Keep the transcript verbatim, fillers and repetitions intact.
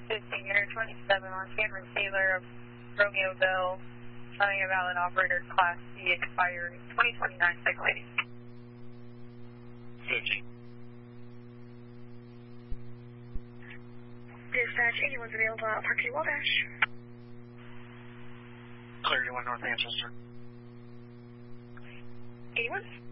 fifteen twenty-seven on Cameron Taylor of Romeoville, showing a valid operator Class C expiring twenty twenty-nine six eighty. fifteen. Dispatch, anyone's available at Park City Wabash. Clear, you want North Manchester. Anyone?